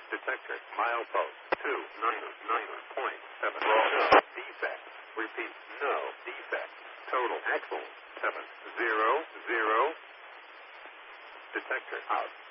Detector. Milepost 299.7. No defect. Repeat. No defect. Total axle 700. Detector out.